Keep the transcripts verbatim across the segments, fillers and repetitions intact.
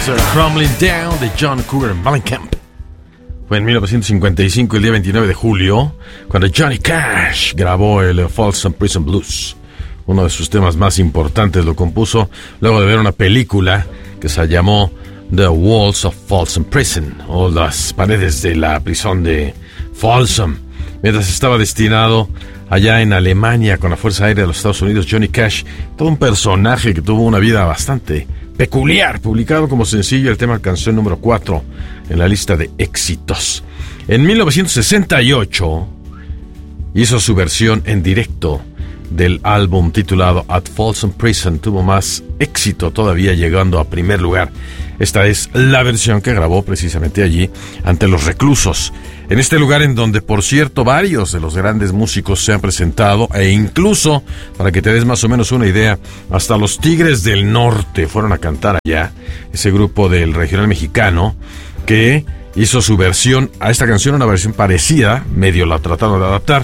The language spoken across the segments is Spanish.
uh, Crumbling Down de John Cougar Mellencamp. Fue en mil novecientos cincuenta y cinco, el día veintinueve de julio, cuando Johnny Cash grabó el uh, Folsom Prison Blues. Uno de sus temas más importantes lo compuso luego de ver una película que se llamó The Walls of Folsom Prison, o las paredes de la prisión de Folsom. Mientras estaba destinado allá en Alemania con la Fuerza Aérea de los Estados Unidos, Johnny Cash, todo un personaje que tuvo una vida bastante peculiar, publicado como sencillo el tema canción número cuatro en la lista de éxitos. En mil novecientos sesenta y ocho hizo su versión en directo del álbum titulado At Folsom Prison. Tuvo más éxito todavía, llegando a primer lugar. Esta es la versión que grabó precisamente allí ante los reclusos, en este lugar en donde, por cierto, varios de los grandes músicos se han presentado, e incluso, para que te des más o menos una idea, hasta los Tigres del Norte fueron a cantar allá, ese grupo del regional mexicano que hizo su versión a esta canción, una versión parecida, medio la trataron de adaptar.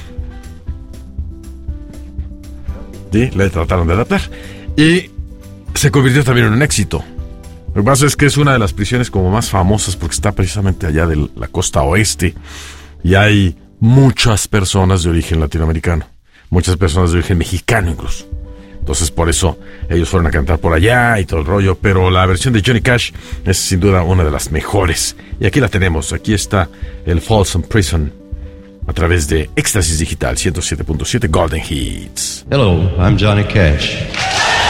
Sí, la trataron de adaptar y se convirtió también en un éxito. Lo que pasa es que es una de las prisiones como más famosas porque está precisamente allá de la costa oeste y hay muchas personas de origen latinoamericano, muchas personas de origen mexicano incluso. Entonces por eso ellos fueron a cantar por allá y todo el rollo, pero la versión de Johnny Cash es sin duda una de las mejores. Y aquí la tenemos, aquí está el Folsom Prison a través de Éxtasis Digital ciento siete punto siete Golden Hits. Hello, I'm Johnny Cash.